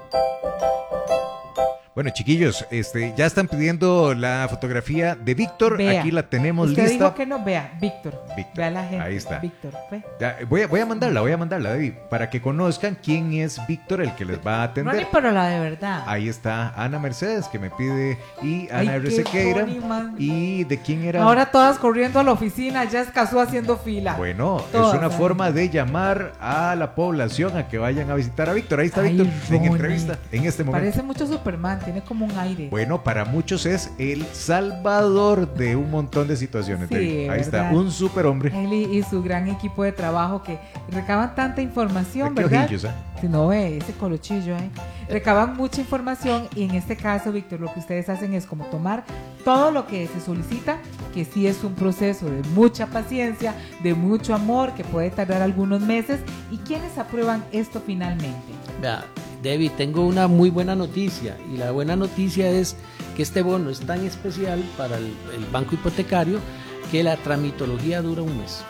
Bueno, chiquillos, ya están pidiendo la fotografía de Víctor. Vea, aquí la tenemos usted lista. dijo que no, vea, Víctor. Vea a la gente. Ahí está. Víctor, ve. Ya, voy a mandarla, David, para que conozcan quién es Víctor, el que les va a atender. Ronnie, pero la de verdad. Ahí está Ana Mercedes, que me pide, y Ay, Ana R. qué Sequeira. funny, man. ¿Y de quién era? Ahora todas corriendo a la oficina, ya escasó haciendo fila. Bueno, Todas, es una ¿eh? forma de llamar a la población a que vayan a visitar a Víctor. Ahí está Ay, Víctor en Ronnie. entrevista en este momento. Parece mucho Superman, tiene como un aire. Bueno, para muchos es el salvador de un montón de situaciones. Sí, David. Ahí está, ¿verdad? un superhombre. Él y su gran equipo de trabajo que recaban tanta información, Qué ¿verdad? ojillos, ¿eh? Si no ve ese colochillo, recaban mucha información y en este caso, Víctor, lo que ustedes hacen es como tomar todo lo que se solicita, que sí es un proceso de mucha paciencia, de mucho amor, que puede tardar algunos meses. ¿Y quiénes aprueban esto finalmente? Vea, Debbie, tengo una muy buena noticia, y la buena noticia es que este bono es tan especial para el banco hipotecario que la tramitología dura un mes.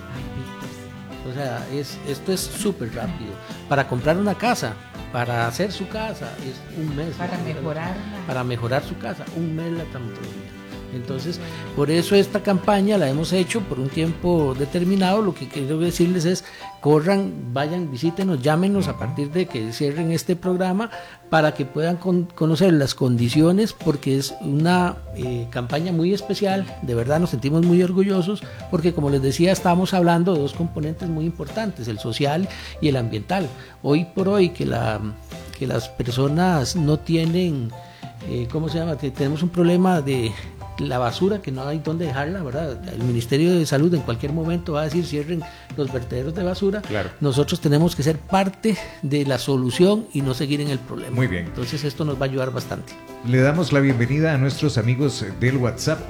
O sea, esto es súper rápido. Para comprar una casa, para hacer su casa, es un mes. Para mejorar su casa, un mes la tramitología. Entonces, por eso esta campaña la hemos hecho por un tiempo determinado. Lo que quiero decirles es, corran, vayan, visítenos, llámenos a partir de que cierren este programa para que puedan conocer las condiciones, porque es una campaña muy especial. De verdad nos sentimos muy orgullosos porque, como les decía, estamos hablando de dos componentes muy importantes, el social y el ambiental. Hoy por hoy que las personas no tienen, ¿cómo se llama? Tenemos un problema de la basura, que no hay dónde dejarla, ¿verdad? El Ministerio de Salud en cualquier momento va a decir cierren los vertederos de basura. Claro. Nosotros tenemos que ser parte de la solución y no seguir en el problema. Muy bien. Entonces esto nos va a ayudar bastante. Le damos la bienvenida a nuestros amigos del WhatsApp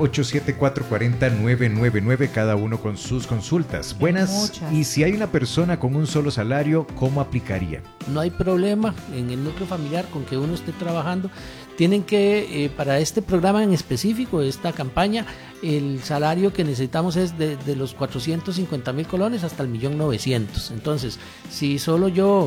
874-40-999, cada uno con sus consultas. Buenas. Muchas. Y si hay una persona con un solo salario, ¿cómo aplicaría? No hay problema en el núcleo familiar con que uno esté trabajando. Tienen que, para este programa en específico, esta campaña, el salario que necesitamos es de los 450,000 colones hasta el 1.900.000. Entonces, si solo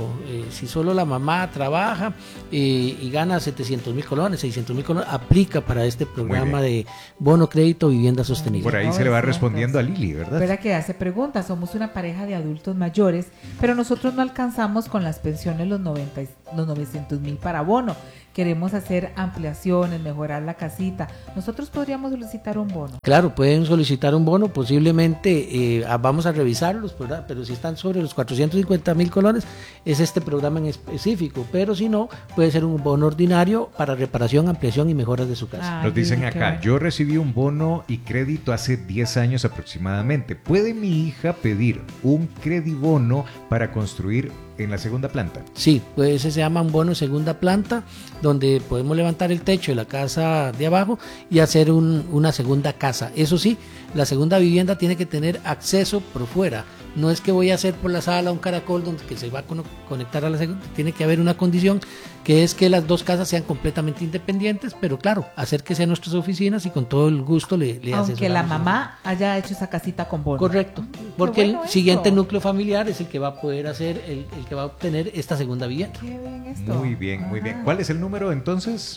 la mamá trabaja y gana 700,000 colones, 600,000 colones, aplica para este programa de bono crédito vivienda sostenible. Por ahí se le va respondiendo a Lili, ¿verdad? Espera que hace preguntas. Somos una pareja de adultos mayores, pero nosotros no alcanzamos con las pensiones los 900,000 para bono. Queremos hacer ampliaciones, mejorar la casita. Nosotros podríamos solicitar un bono. Claro, pueden solicitar un bono, posiblemente vamos a revisarlos, ¿verdad? Pero si están sobre los 450,000 colones, es este programa en específico, pero si no, puede ser un bono ordinario para reparación, ampliación y mejoras de su casa. Nos dicen acá, yo recibí un bono y crédito hace 10 años aproximadamente. ¿Puede mi hija pedir un credibono para construir en la segunda planta? Sí, pues ese se llama un bono segunda planta, donde podemos levantar el techo de la casa de abajo y hacer una segunda casa. Eso sí, la segunda vivienda tiene que tener acceso por fuera. No es que voy a hacer por la sala un caracol donde que se va a conectar a la segunda. Tiene que haber una condición, que es que las dos casas sean completamente independientes, pero claro, acérquese a nuestras oficinas y con todo el gusto le asesoramos. Aunque la mamá haya hecho esa casita con bono. Correcto, porque el siguiente esto. núcleo familiar es el que va a poder hacer, el que va a obtener esta segunda vivienda. Qué bien esto. Muy bien, muy bien. ¿Cuál es el número entonces?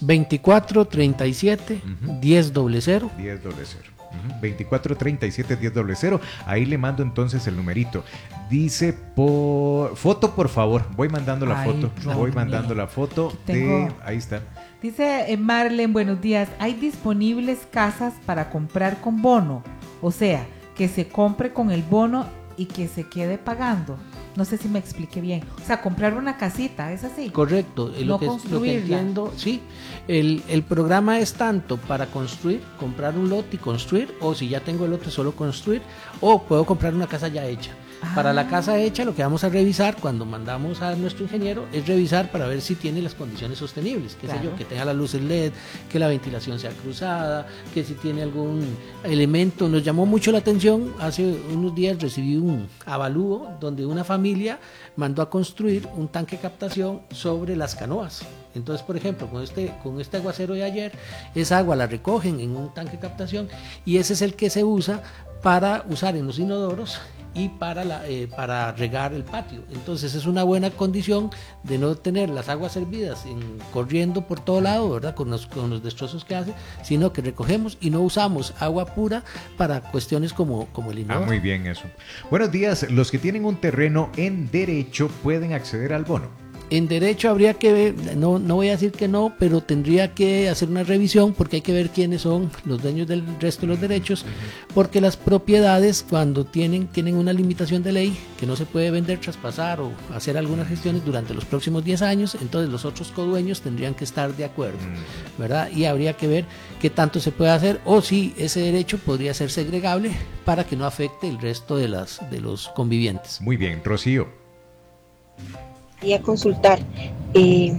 2437 1000. 1000. 2437-1000. Ahí le mando entonces el numerito. Dice foto, por favor. Voy mandando la foto. Voy mandando la foto de. Ahí está. Dice Marlene, buenos días. ¿Hay disponibles casas para comprar con bono? O sea, que se compre con el bono y que se quede pagando. No sé si me expliqué bien. O sea, comprar una casita, ¿es así? Correcto. No lo que entiendo, sí. El programa es tanto para construir, comprar un lote y construir, o si ya tengo el lote, solo construir, o puedo comprar una casa ya hecha. Para la casa hecha, lo que vamos a revisar cuando mandamos a nuestro ingeniero es revisar para ver si tiene las condiciones sostenibles, qué sé yo, que tenga las luces LED, que la ventilación sea cruzada, que si tiene algún elemento. Nos llamó mucho la atención, hace unos días recibí un avalúo donde una familia mandó a construir un tanque de captación sobre las canoas. Entonces, por ejemplo, con este aguacero de ayer, esa agua la recogen en un tanque de captación y ese es el que se usa para usar en los inodoros y para regar el patio. Entonces es una buena condición de no tener las aguas hervidas corriendo por todo lado, ¿verdad? Con los destrozos que hace, sino que recogemos y no usamos agua pura para cuestiones como el inodoro. Muy bien eso. Buenos días, los que tienen un terreno en derecho pueden acceder al bono. En derecho habría que ver, no voy a decir que no, pero tendría que hacer una revisión porque hay que ver quiénes son los dueños del resto de los derechos, porque las propiedades cuando tienen una limitación de ley que no se puede vender, traspasar o hacer algunas gestiones durante los próximos 10 años, entonces los otros codueños tendrían que estar de acuerdo, ¿verdad? Y habría que ver qué tanto se puede hacer o si ese derecho podría ser segregable para que no afecte el resto de los convivientes. Muy bien, Rocío. Quería consultar, mi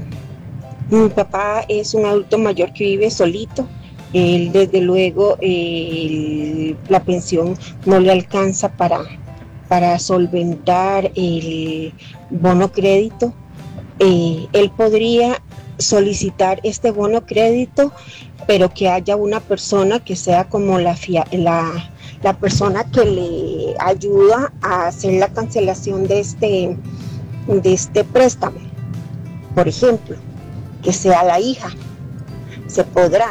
papá es un adulto mayor que vive solito, él desde luego la pensión no le alcanza para solventar el bono crédito, él podría solicitar este bono crédito, pero que haya una persona que sea como la persona que le ayuda a hacer la cancelación de este préstamo, por ejemplo, que sea la hija, se podrá.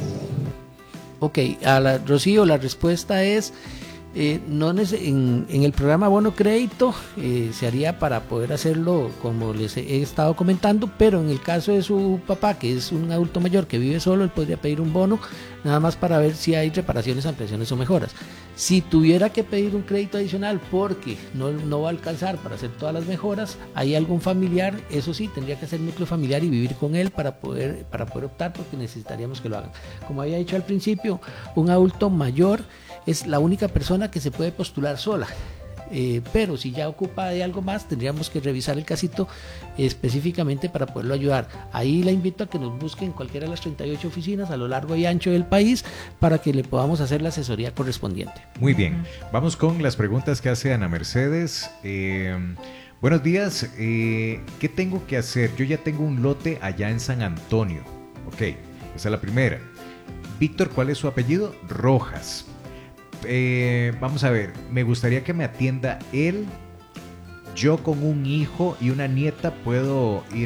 Ok, Rocío, la respuesta es en el programa Bono Crédito se haría para poder hacerlo como les he estado comentando, pero en el caso de su papá, que es un adulto mayor que vive solo, él podría pedir un bono nada más para ver si hay reparaciones, ampliaciones o mejoras. Si tuviera que pedir un crédito adicional porque no va a alcanzar para hacer todas las mejoras, hay algún familiar, eso sí, tendría que hacer núcleo familiar y vivir con él para poder optar, porque necesitaríamos que lo hagan. Como había dicho al principio, un adulto mayor es la única persona que se puede postular sola. Pero si ya ocupa de algo más, tendríamos que revisar el casito específicamente para poderlo ayudar. Ahí la invito a que nos busquen cualquiera de las 38 oficinas a lo largo y ancho del país para que le podamos hacer la asesoría correspondiente. Muy bien, vamos con las preguntas que hace Ana Mercedes. Buenos días, ¿qué tengo que hacer? Yo ya tengo un lote allá en San Antonio. Ok, esa es la primera. Víctor, ¿cuál es su apellido? Rojas. Vamos a ver, me gustaría que me atienda él. Yo con un hijo y una nieta puedo ir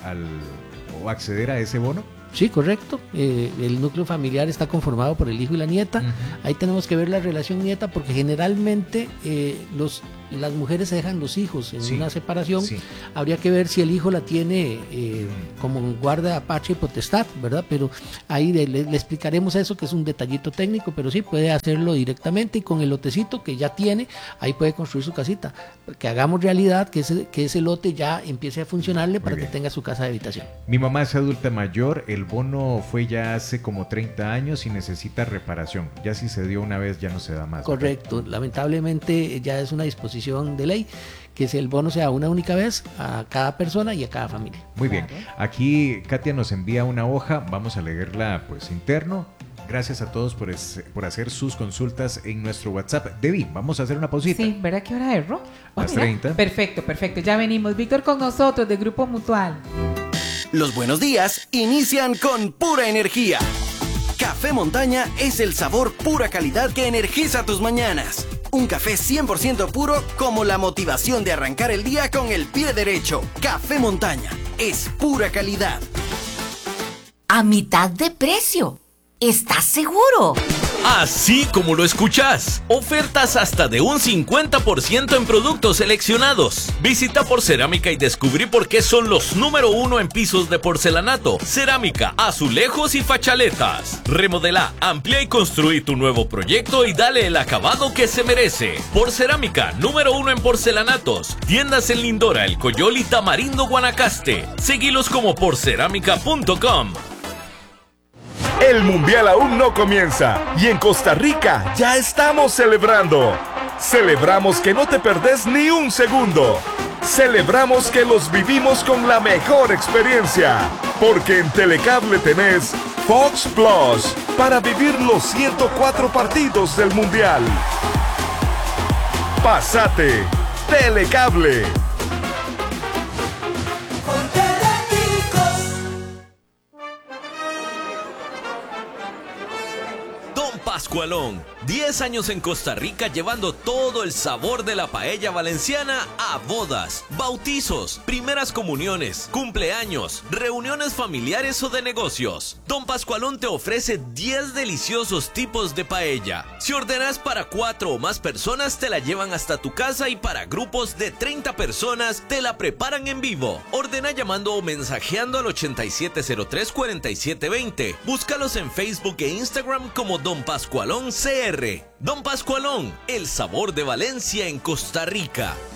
o acceder a ese bono. Sí, correcto. El núcleo familiar está conformado por el hijo y la nieta. Ahí tenemos que ver la relación nieta porque generalmente las mujeres se dejan los hijos en una separación. Sí. Habría que ver si el hijo la tiene como guarda, patria y potestad, ¿verdad? Pero ahí le explicaremos eso, que es un detallito técnico, pero sí puede hacerlo directamente y con el lotecito que ya tiene, ahí puede construir su casita. Que hagamos realidad que ese lote ya empiece a funcionarle para que tenga su casa de habitación. Mi mamá es adulta mayor, el bono fue ya hace como 30 años y necesita reparación. Ya si se dio una vez ya no se da más. Correcto, lamentablemente ya es una disposición de ley que el bono sea una única vez a cada persona y a cada familia. Muy bien, aquí Katia nos envía una hoja, vamos a leerla pues interno. Gracias a todos por hacer sus consultas en nuestro WhatsApp. Debbie, vamos a hacer una pausita. Sí, ¿verdad qué hora es, Ro? Las 30. Perfecto, ya venimos. Víctor con nosotros de Grupo Mutual. Los buenos días inician con pura energía. Café Montaña es el sabor pura calidad que energiza tus mañanas. Un café 100% puro como la motivación de arrancar el día con el pie derecho. Café Montaña es pura calidad. A mitad de precio. ¿Estás seguro? Así como lo escuchas. Ofertas hasta de un 50% en productos seleccionados. Visita Porcerámica y descubrí por qué son los número 1 en pisos de porcelanato, cerámica, azulejos y fachaletas. Remodela, amplía y construí tu nuevo proyecto y dale el acabado que se merece. Porcerámica, número 1 en porcelanatos. Tiendas en Lindora, El Coyol y Tamarindo, Guanacaste. Seguilos como porcerámica.com. El Mundial aún no comienza y en Costa Rica ya estamos celebrando. Celebramos que no te perdés ni un segundo. Celebramos que los vivimos con la mejor experiencia. Porque en Telecable tenés Fox Plus para vivir los 104 partidos del Mundial. Pásate, Telecable. Pascualón. 10 años en Costa Rica llevando todo el sabor de la paella valenciana a bodas, bautizos, primeras comuniones, cumpleaños, reuniones familiares o de negocios. Don Pascualón te ofrece 10 deliciosos tipos de paella. Si ordenas para 4 o más personas, te la llevan hasta tu casa, y para grupos de 30 personas te la preparan en vivo. Ordena llamando o mensajeando al 8703-4720. Búscalos en Facebook e Instagram como Don Pascualón CR. Don Pascualón, el sabor de Valencia en Costa Rica.